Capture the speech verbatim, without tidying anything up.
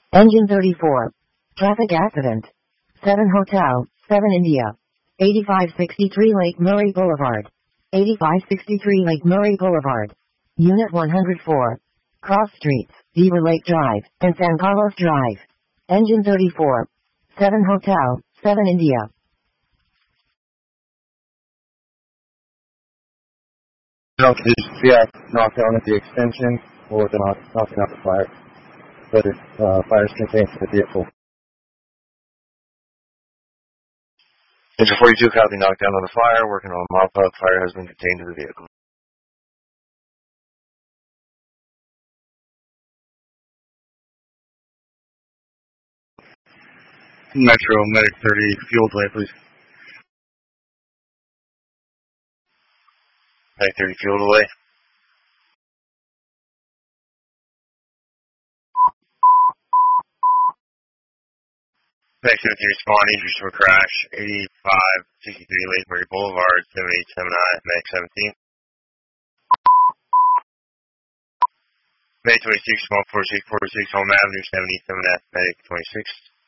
Engine thirty-four. Traffic accident. seven Hotel, seven India. eighty-five sixty-three Lake Murray Boulevard. eighty-five sixty-three Lake Murray Boulevard. Unit one hundred four. Cross Streets, Beaver Lake Drive, and San Carlos Drive. Engine thirty-four. seven Hotel, seven India. No, yeah, knocked down at the extension, or the knock, knocking out the fire. But it, uh, fires contained to the vehicle. Engine forty-two, copy, knocked down on the fire, working on a mop up, fire has been contained to the vehicle. Metro Medic thirty, fuel delay, please. Medic thirty, fuel delay. Medic thirty, respond, injuries from a crash, eighty-five sixty-three Lake Murray Boulevard, seven eight seven nine, Medic seventeen. Medic twenty-six, one four six four six, Home Avenue, seventy-seven F, Medic twenty-six.